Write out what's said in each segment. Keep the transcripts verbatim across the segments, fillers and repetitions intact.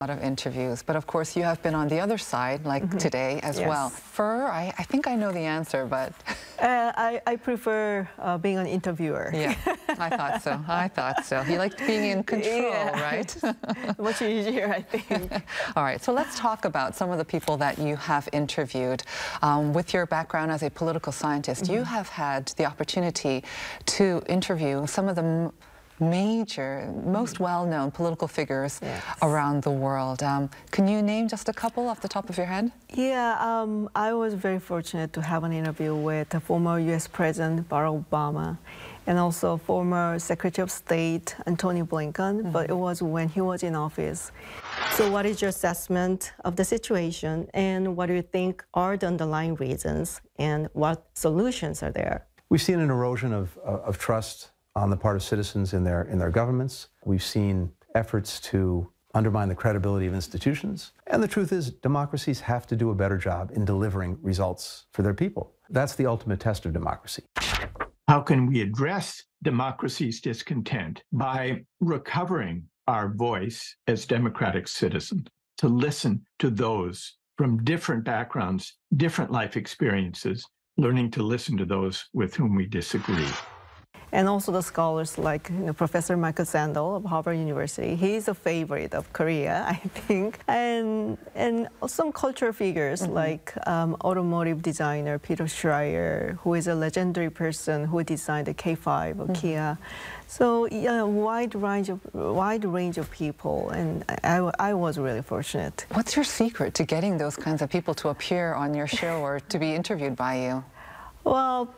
A lot of interviews, but of course you have been on the other side, like mm-hmm. today as yes. well. Fur, I, I think I know the answer, but... uh, I, I prefer uh, being an interviewer. Yeah, I thought so. I thought so. You like being in control, yeah. right? Much easier, I think. All right, so let's talk about some of the people that you have interviewed. Um, with your background as a political scientist, mm-hmm. you have had the opportunity to interview some of the major, most well-known political figures yes. around the world. Um, can you name just a couple off the top of your head? Yeah, um, I was very fortunate to have an interview with the former U S President Barack Obama and also former Secretary of State Antony Blinken, mm-hmm. but it was when he was in office. So what is your assessment of the situation, and what do you think are the underlying reasons, and what solutions are there? We've seen an erosion of, of trust on the part of citizens in their, in their governments. We've seen efforts to undermine the credibility of institutions. And the truth is, democracies have to do a better job in delivering results for their people. That's the ultimate test of democracy. How can we address democracy's discontent? By recovering our voice as democratic citizens, to listen to those from different backgrounds, different life experiences, learning to listen to those with whom we disagree. And also the scholars like you know, Professor Michael Sandel of Harvard University. He's a favorite of Korea, I think. And and some cultural figures mm-hmm. like um, automotive designer Peter Schreier, who is a legendary person who designed the K five of mm-hmm. Kia. So yeah, a wide range of wide range of people, and I, I was really fortunate. What's your secret to getting those kinds of people to appear on your show or to be interviewed by you? Well,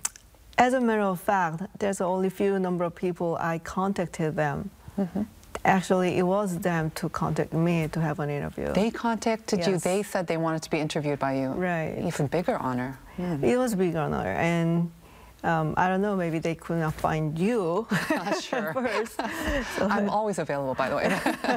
as a matter of fact, there's only few number of people I contacted them. Mm-hmm. Actually, it was them to contact me to have an interview. They contacted yes. you. They said they wanted to be interviewed by you. Right. Even bigger honor. Mm. It was a big honor, and um, I don't know. Maybe they could not find you. Not sure. First. So, I'm always available, by the way.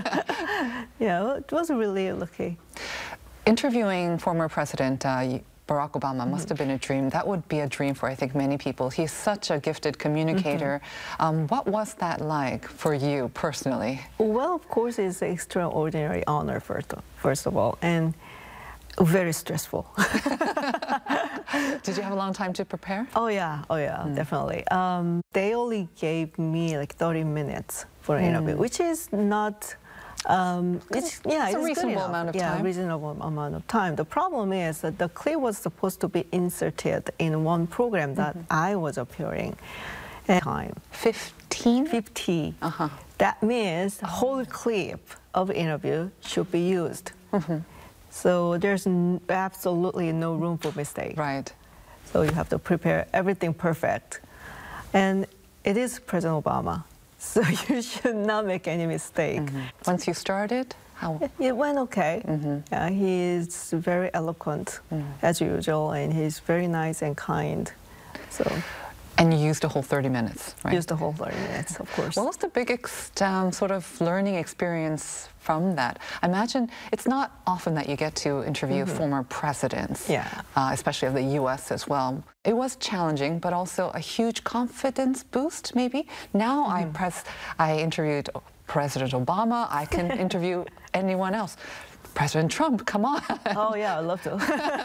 Yeah, it was really lucky. Interviewing former President Uh, Barack Obama must have been a dream. That would be a dream for, I think, many people. He's such a gifted communicator. Mm-hmm. um, what was that like for you personally? Well, of course, it's an extraordinary honor, first, first of all, and very stressful. Did you have a long time to prepare? Oh, yeah. Oh, yeah, mm. definitely. Um, they only gave me like thirty minutes for an mm. interview, which is not... Um, it's, yeah, it's a it's reasonable amount of yeah, time. reasonable amount of time. The problem is that the clip was supposed to be inserted in one program that mm-hmm. I was appearing at the time. Fifteen? Fifty. Uh-huh. That means the whole clip of interview should be used. Mm-hmm. So there's n absolutely no room for mistake. Right. So you have to prepare everything perfect. And it is President Obama. So you should not make any mistake. Mm-hmm. Once you started, how? It went okay. Mm-hmm. Yeah, he's very eloquent, mm. as usual, and he's very nice and kind. So. And you used a whole thirty minutes, right? Used the whole thirty minutes, of course. What was the biggest um, sort of learning experience from that? I imagine it's not often that you get to interview mm-hmm. former presidents, yeah. uh, especially of the U S as well. It was challenging, but also a huge confidence boost, maybe. Now mm-hmm. I press, I interviewed President Obama. I can interview anyone else. President Trump, come on. Oh, yeah, I'd love to.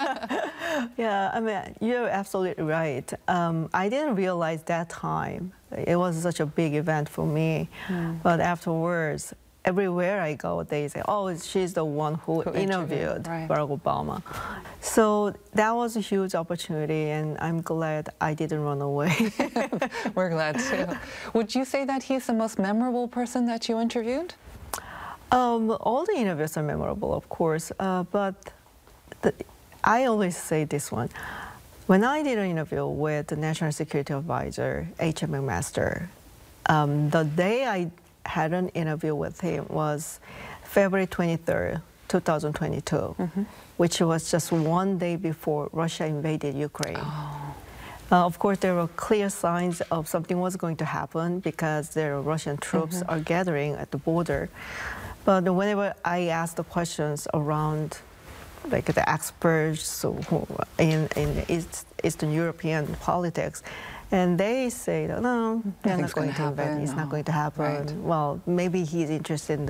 Yeah, I mean, you're absolutely right. Um, I didn't realize that time. It was such a big event for me. Mm. But afterwards, everywhere I go, they say, oh, she's the one who, who interviewed, interviewed right. Barack Obama. So that was a huge opportunity, and I'm glad I didn't run away. We're glad, too. Would you say that he's the most memorable person that you interviewed? Um, all the interviews are memorable, of course, uh, but the, I always say this one. When I did an interview with the National Security Advisor, H M McMaster, um, the day I had an interview with him was February twenty-third, two thousand twenty-two, mm-hmm. which was just one day before Russia invaded Ukraine. Oh. Uh, of course, there were clear signs of something was going to happen because there are Russian troops mm-hmm. are gathering at the border. But whenever I asked the questions around, like the experts in, in East, Eastern European politics, and they say, no, they're not going to invade. It's no. not going to happen. Right. Well, maybe he's interested in the